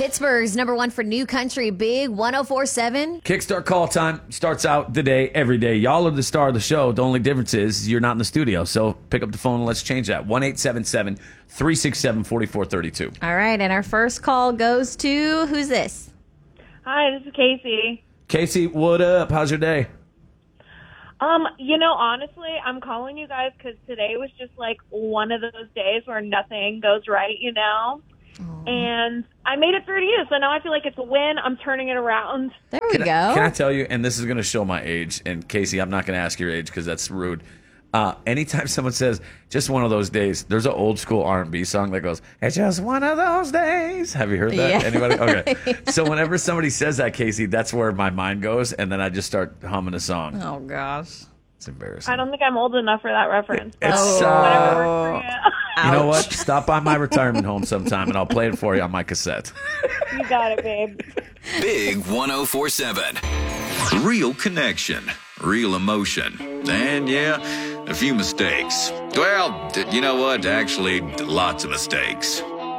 Pittsburgh's number one for new country, Big 104.7. Kickstart call time starts out today, every day. Y'all are the star of the show. The only difference is you're not in the studio. So pick up the phone and let's change that. 1-877-367-4432. All right, and our first call goes to, who's this? Hi, this is Casey. Casey, what up? How's your day? Honestly, I'm calling you guys because today was just like one of those days where nothing goes right, And I made it through to you, so now I feel like it's a win. I'm turning it around. There we go. Can I tell you, and this is going to show my age, and Casey, I'm not going to ask your age because that's rude. Anytime someone says, just one of those days, there's an old school R&B song that goes, it's just one of those days. Have you heard that? Yeah. Anybody? Okay. So whenever somebody says that, Casey, that's where my mind goes, and then I just start humming a song. Oh, gosh. It's embarrassing. I don't think I'm old enough for that reference. But It's, whatever works for you. You know what? Stop by my retirement home sometime, and I'll play it for you on my cassette. You got it, babe. Big 104.7. Real connection, real emotion, and a few mistakes. Well, you know what? Actually, lots of mistakes.